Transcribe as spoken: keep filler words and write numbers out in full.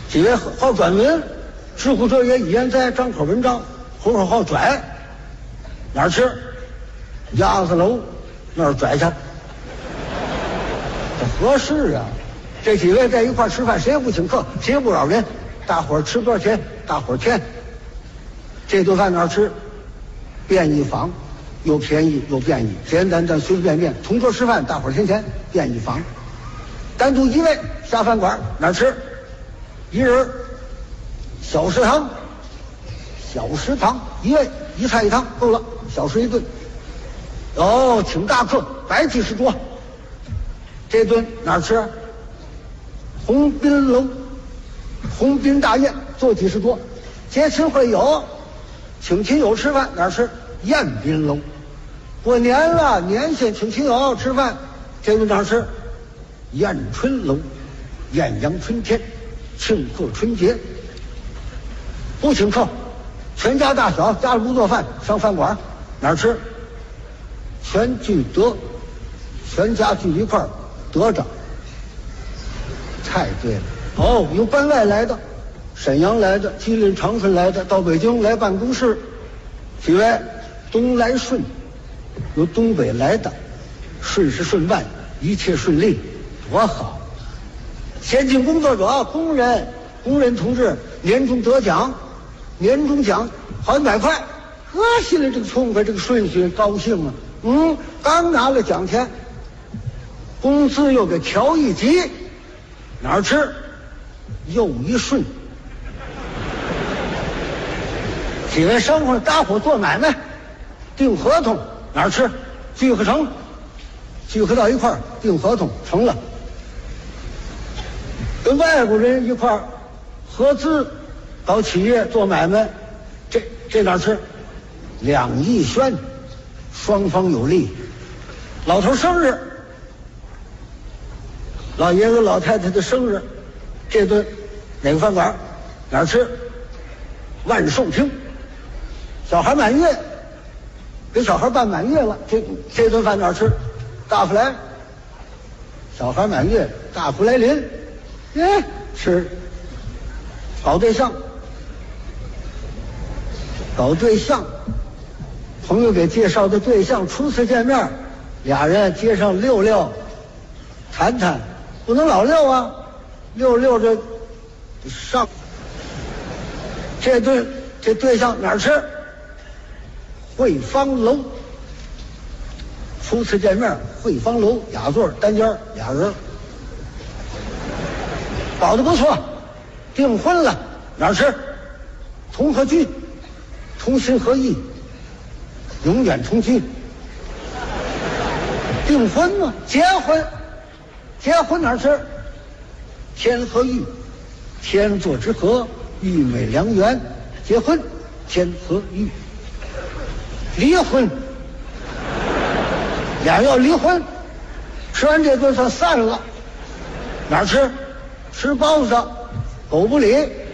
几位好转文，知乎者也一言在，张口文章，后后好拽，哪儿吃？鸭子楼那儿拽去，这合适啊！这几位在一块吃饭，谁也不请客，谁也不扰人，大伙儿吃多少钱？大伙儿填。这顿饭哪儿吃？便宜坊，又便宜又便宜，简单但随随便便，同桌吃饭，大伙儿填钱，便宜坊。单独一位下饭馆哪儿吃？一人小食堂，小食堂一位一菜一汤够了，小食一顿。哦，请大客摆几十桌，这顿哪儿吃？鸿宾楼，鸿宾大宴坐几十桌，接亲会友，请亲友吃饭哪儿吃？宴宾楼。过年了，年前请亲友吃饭，这顿哪儿吃？宴春楼，艳阳春天，庆贺春节。不请客，全家大小家里不做饭，上饭馆哪儿吃？全聚德，全家聚一块儿得着。太对了。哦，有班外来的，沈阳来的，吉林长春来的，到北京来办公室。几位东来顺，有东北来的，顺是顺办，一切顺利，多好。先进工作者，工人，工人同志年终得奖，年终奖好几百块，呵，心里这个痛快，这个顺序高兴啊。嗯，刚拿了奖钱，工资又给调一级，哪儿吃？又一顺。几位生活搭伙做买卖，订合同哪儿吃？聚合成，聚合到一块儿订合同成了。跟外国人一块儿合资搞企业做买卖，这这哪儿吃？两亿宣，双方有利。老头生日，老爷子老太太的生日，这顿哪个饭馆哪儿吃？万寿厅。小孩满月，给小孩办满月了，这这顿饭哪儿吃？大福来。小孩满月，大福来临，哎，吃。搞对象，搞对象，朋友给介绍的对象，初次见面，俩人街上溜溜，谈谈，不能老溜啊，溜溜着上。这顿这对象哪儿吃？汇芳楼。初次见面，汇芳楼雅座单间俩人，搞得不错，订婚了哪儿吃？同和居，同心合意，永远同居。订婚嘛，结婚，结婚哪儿吃？天和玉，天作之合，玉美良缘，结婚天和玉。离婚，俩要离婚，吃完这顿算散了，哪儿吃？吃包子，狗不理。